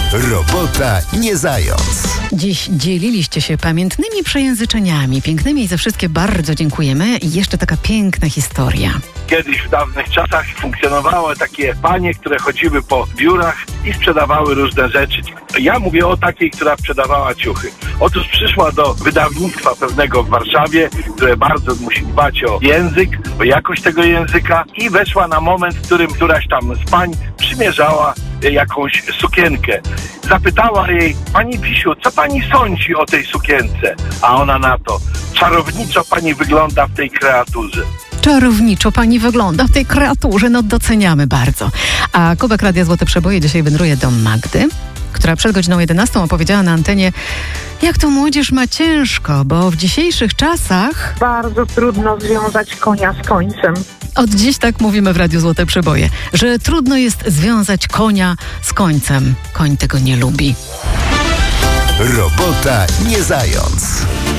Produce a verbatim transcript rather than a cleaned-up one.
Robota nie zając. Dziś dzieliliście się pamiętnymi przejęzyczeniami, pięknymi i za wszystkie bardzo dziękujemy. I jeszcze taka piękna historia. Kiedyś w dawnych czasach funkcjonowały takie panie, które chodziły po biurach i sprzedawały różne rzeczy. Ja mówię o takiej, która sprzedawała ciuchy. Otóż przyszła do wydawnictwa pewnego w Warszawie, które bardzo musi dbać o język, o jakość tego języka i weszła na moment, w którym któraś tam z pań przymierzała jakąś sukienkę. Zapytała jej: pani Pisiu, co pani sądzi o tej sukience? A ona na to: czarowniczo pani wygląda w tej kreaturze. Czarowniczo pani wygląda w tej kreaturze, no doceniamy bardzo. A Kubek Radia Złote Przeboje dzisiaj wędruje do Magdy, która przed godziną jedenastą opowiedziała na antenie, jak to młodzież ma ciężko, bo w dzisiejszych czasach bardzo trudno związać konia z końcem. Od dziś tak mówimy w Radiu Złote Przeboje, że trudno jest związać konia z końcem. Koń tego nie lubi. Robota nie zając.